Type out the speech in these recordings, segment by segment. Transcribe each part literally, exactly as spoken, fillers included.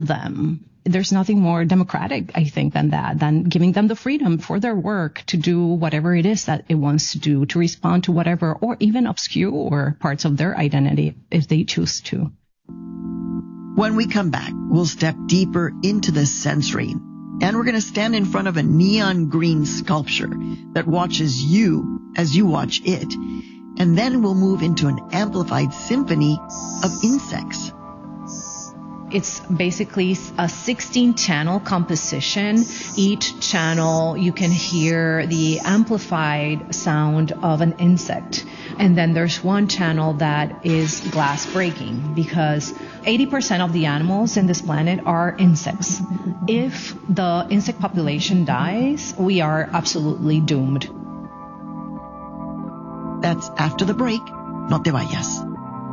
them. There's nothing more democratic, I think, than that, than giving them the freedom for their work to do whatever it is that it wants to do, to respond to whatever, or even obscure parts of their identity if they choose to. When we come back, we'll step deeper into the sensory, and we're going to stand in front of a neon green sculpture that watches you as you watch it. And then we'll move into an amplified symphony of insects. It's basically a sixteen channel composition. Each channel, you can hear the amplified sound of an insect. And then there's one channel that is glass breaking, because eighty percent of the animals in this planet are insects. If the insect population dies, we are absolutely doomed. That's after the break. No te vayas.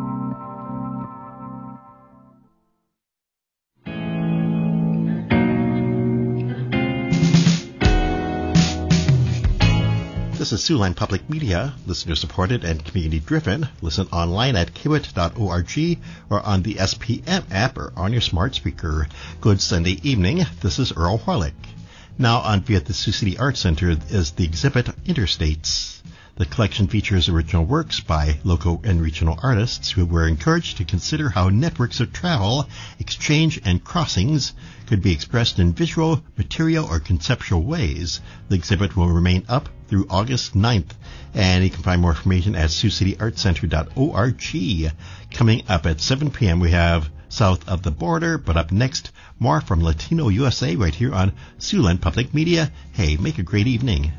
This is Siouxland Public Media, listener-supported and community-driven. Listen online at kiwit dot org or on the S P M app or on your smart speaker. Good Sunday evening. This is Earl Horlick. Now on via the Sioux City Arts Center is the exhibit Interstates. The collection features original works by local and regional artists who were encouraged to consider how networks of travel, exchange, and crossings could be expressed in visual, material, or conceptual ways. The exhibit will remain up through August ninth, and you can find more information at sioux city arts center dot org. Coming up at seven p.m. we have South of the Border, but up next, more from Latino U S A right here on Siouxland Public Media. Hey, make a great evening.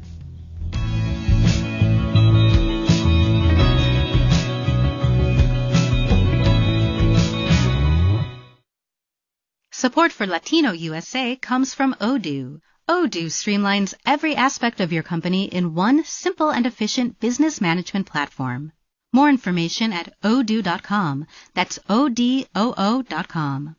Support for Latino U S A comes from Odoo. Odoo streamlines every aspect of your company in one simple and efficient business management platform. More information at odoo dot com. That's O D O O dot com.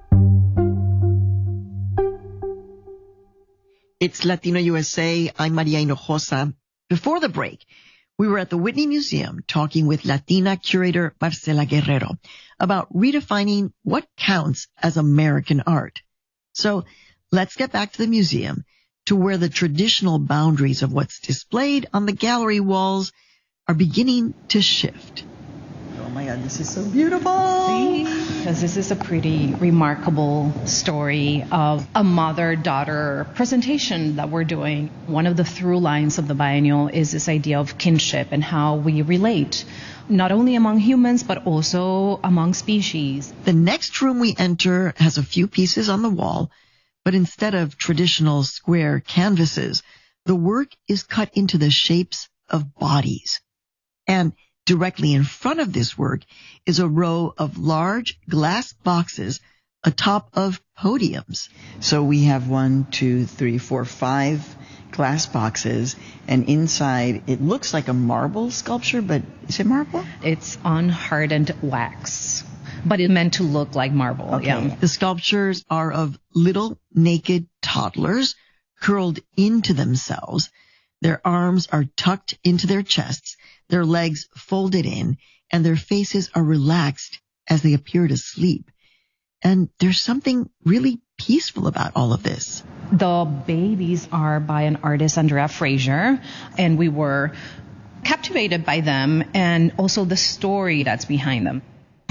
It's Latino U S A. I'm Maria Hinojosa. Before the break, we were at the Whitney Museum talking with Latina curator Marcela Guerrero about redefining what counts as American art. So let's get back to the museum, to where the traditional boundaries of what's displayed on the gallery walls are beginning to shift. Oh my God, this is so beautiful. See? Because this is a pretty remarkable story of a mother-daughter presentation that we're doing. One of the through lines of the biennial is this idea of kinship and how we relate, not only among humans, but also among species. The next room we enter has a few pieces on the wall, but instead of traditional square canvases, the work is cut into the shapes of bodies. And directly in front of this work is a row of large glass boxes atop of podiums. So we have one, two, three, four, five glass boxes, and inside it looks like a marble sculpture, but is it marble? It's unhardened wax, but it's meant to look like marble. Okay. Yeah. The sculptures are of little naked toddlers curled into themselves. Their arms are tucked into their chests, their legs folded in, and their faces are relaxed as they appear to sleep. And there's something really peaceful about all of this. The babies are by an artist, Andrea Fraser, and we were captivated by them and also the story that's behind them.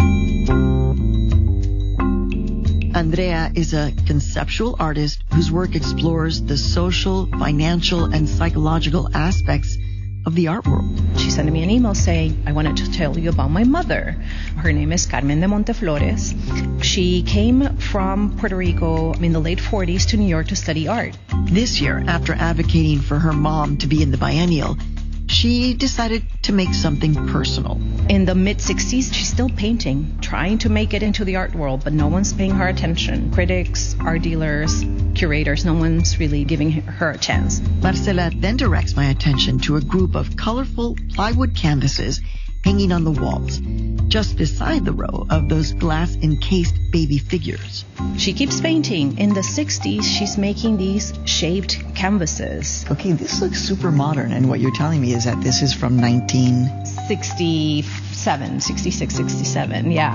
Andrea is a conceptual artist whose work explores the social, financial, and psychological aspects of the art world. She sent me an email saying, I wanted to tell you about my mother. Her name is Carmen de Monteflores. She came from Puerto Rico in the late forties to New York to study art. This year, after advocating for her mom to be in the biennial, she decided to make something personal. In the mid-sixties, she's still painting, trying to make it into the art world, but no one's paying her attention. Critics, art dealers, curators, no one's really giving her a chance. Marcela then directs my attention to a group of colorful plywood canvases hanging on the walls, just beside the row of those glass-encased baby figures. She keeps painting. In the sixties, she's making these shaped canvases. Okay, this looks super modern, and what you're telling me is that this is from nineteen sixty-seven, sixty-six, sixty-seven, yeah.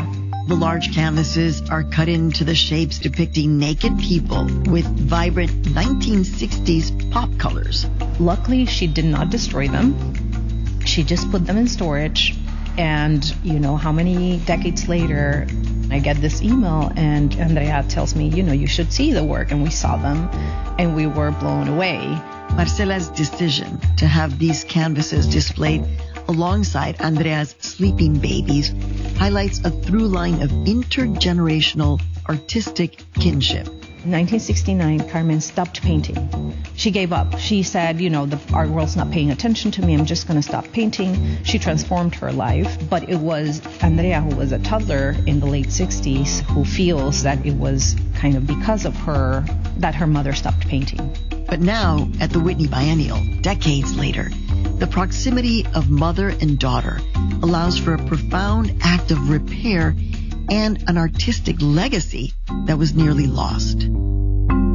The large canvases are cut into the shapes depicting naked people with vibrant nineteen sixties pop colors. Luckily, she did not destroy them. She just put them in storage. And you know, how many decades later, I get this email and Andrea tells me, you know, you should see the work. And we saw them and we were blown away. Marcela's decision to have these canvases displayed alongside Andrea's sleeping babies highlights a through line of intergenerational artistic kinship. In nineteen sixty-nine, Carmen stopped painting. She gave up. She said, you know, the art world's not paying attention to me. I'm just going to stop painting. She transformed her life. But it was Andrea, who was a toddler in the late sixties, who feels that it was kind of because of her that her mother stopped painting. But now, at the Whitney Biennial, decades later, the proximity of mother and daughter allows for a profound act of repair and an artistic legacy that was nearly lost.